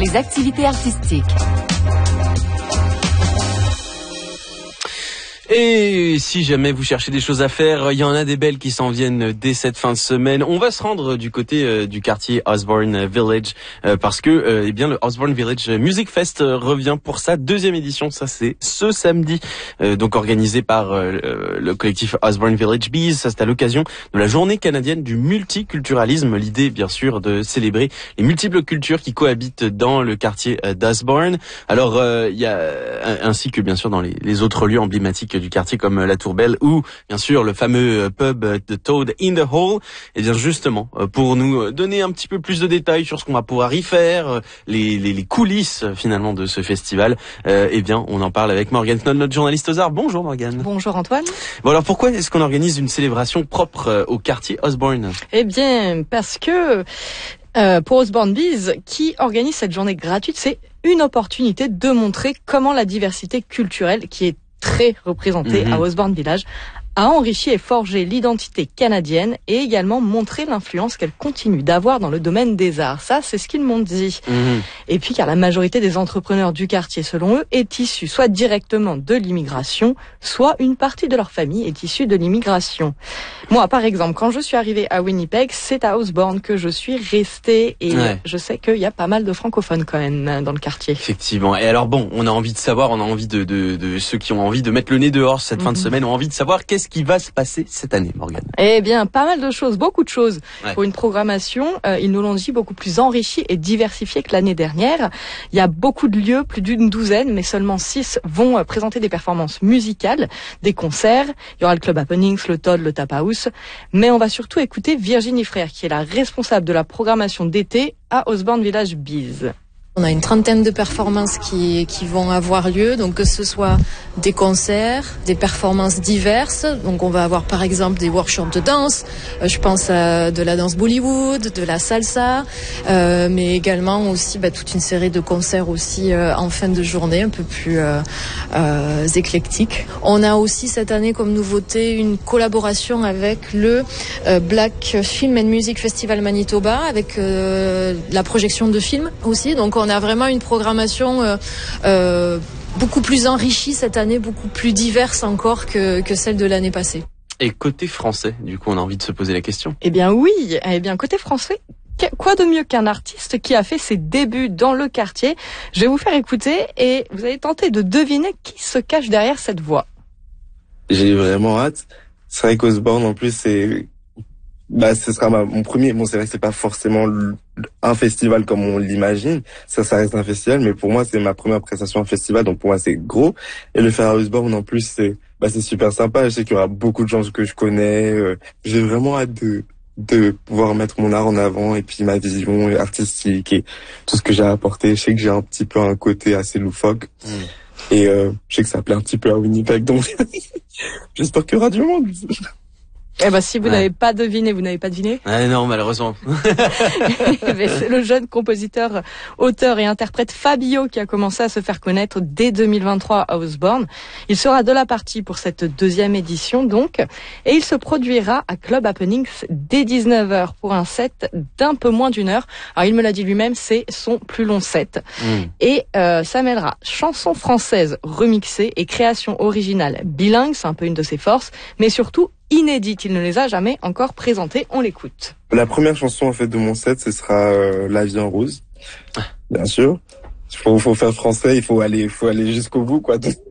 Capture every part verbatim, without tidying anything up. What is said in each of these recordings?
les activités artistiques. Et si jamais vous cherchez des choses à faire, il y en a des belles qui s'en viennent dès cette fin de semaine. On va se rendre du côté euh, du quartier Osborne Village euh, parce que euh, eh bien le Osborne Village Music Fest euh, revient pour sa deuxième édition. Ça c'est ce samedi, euh, donc organisé par euh, le collectif Osborne Village Bees. Ça c'est à l'occasion de la journée canadienne du multiculturalisme. L'idée bien sûr de célébrer les multiples cultures qui cohabitent dans le quartier euh, d'Osborne. Alors euh, il y a ainsi que bien sûr dans les, les autres lieux emblématiques du quartier comme la Tour Belle ou bien sûr le fameux pub The Toad in the Hole. Et bien justement pour nous donner un petit peu plus de détails sur ce qu'on va pouvoir y faire, les, les, les coulisses finalement de ce festival, euh, et bien on en parle avec Morgane Knoll, notre journaliste aux arts. Bonjour Morgane. Bonjour Antoine. Bon alors pourquoi est-ce qu'on organise une célébration propre au quartier Osborne? Eh bien parce que euh, pour Osborne Bees qui organise cette journée gratuite, c'est une opportunité de montrer comment la diversité culturelle qui est très représentée mmh. à Osborne Village a enrichi et forgé l'identité canadienne et également montré l'influence qu'elle continue d'avoir dans le domaine des arts. Ça, c'est ce qu'ils m'ont dit. Mmh. Et puis, car la majorité des entrepreneurs du quartier, selon eux, est issue soit directement de l'immigration, soit une partie de leur famille est issue de l'immigration. Moi, par exemple, quand je suis arrivée à Winnipeg, c'est à Osborne que je suis restée et ouais. je sais qu'il y a pas mal de francophones quand même dans le quartier. Effectivement. Et alors bon, on a envie de savoir, on a envie de, de, de ceux qui ont envie de mettre le nez dehors cette mmh. fin de semaine ont envie de savoir qu'est-ce qui va se passer cette année, Morgane. Eh bien, pas mal de choses, beaucoup de choses. Ouais. Pour une programmation, euh, ils nous l'ont dit, beaucoup plus enrichie et diversifiée que l'année dernière. Il y a beaucoup de lieux, plus d'une douzaine, mais seulement six vont euh, présenter des performances musicales, des concerts. Il y aura le Club Happenings, le Todd, le Tap House. Mais on va surtout écouter Virginie Frère, qui est la responsable de la programmation d'été à Osborne Village Bees. On a une trentaine de performances qui, qui vont avoir lieu, donc que ce soit des concerts, des performances diverses. Donc on va avoir par exemple des workshops de danse, euh, je pense à de la danse Bollywood, de la salsa, euh, mais également aussi bah, toute une série de concerts aussi euh, en fin de journée, un peu plus euh, euh, éclectiques. On a aussi cette année comme nouveauté une collaboration avec le euh, Black Film and Music Festival Manitoba, avec euh, la projection de films aussi. Donc on a vraiment une programmation euh, euh, beaucoup plus enrichie cette année, beaucoup plus diverse encore que, que celle de l'année passée. Et côté français, du coup, on a envie de se poser la question. Eh bien oui, eh bien côté français, quoi de mieux qu'un artiste qui a fait ses débuts dans le quartier? Je vais vous faire écouter et vous allez tenter de deviner qui se cache derrière cette voix. J'ai vraiment hâte. C'est vrai qu'Osborne, en plus, c'est... Bah, ce sera ma, mon premier. Bon, c'est vrai que c'est pas forcément un festival comme on l'imagine. Ça, ça reste un festival, mais pour moi, c'est ma première prestation en festival, donc pour moi, c'est gros. Et le faire à Osborne, en plus, c'est, bah, c'est super sympa. Je sais qu'il y aura beaucoup de gens que je connais. Euh, j'ai vraiment hâte de, de pouvoir mettre mon art en avant et puis ma vision artistique et tout ce que j'ai apporté. Je sais que j'ai un petit peu un côté assez loufoque. Mmh. Et, euh, je sais que ça plaît un petit peu à Winnipeg, donc j'espère qu'il y aura du monde. Eh ben, si vous ouais. n'avez pas deviné, vous n'avez pas deviné. Ah non, malheureusement. C'est le jeune compositeur, auteur et interprète Fabio qui a commencé à se faire connaître dès deux mille vingt-trois à Osborne. Il sera de la partie pour cette deuxième édition, donc. Et il se produira à Club Happenings dès dix-neuf heures pour un set d'un peu moins d'une heure. Alors, il me l'a dit lui-même, c'est son plus long set. Mm. Et, euh, ça mêlera chansons françaises remixées et créations originales bilingues. C'est un peu une de ses forces. Mais surtout, inédite, il ne les a jamais encore présentées. On l'écoute. La première chanson en fait de mon set, ce sera euh, La vie en rose, bien sûr. Il faut, faut faire français, il faut aller, faut aller jusqu'au bout, quoi. Donc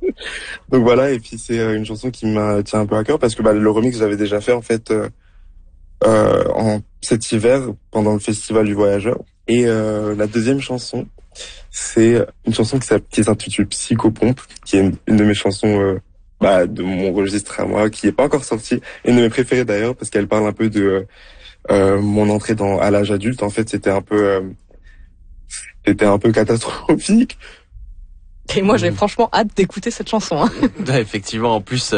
voilà, et puis c'est une chanson qui me tient un peu à cœur parce que bah, le remix j'avais déjà fait en fait euh, euh, en cet hiver pendant le festival du Voyageur. Et euh, la deuxième chanson, c'est une chanson qui, qui s'intitule Psychopompe, qui est une, une de mes chansons. Euh, bah de mon registre à moi, qui est pas encore sorti, une de mes préférées d'ailleurs parce qu'elle parle un peu de euh, mon entrée dans à l'âge adulte. En fait, c'était un peu euh, c'était un peu catastrophique. Et moi, j'ai mmh. franchement hâte d'écouter cette chanson. Hein. Ouais, effectivement, en plus.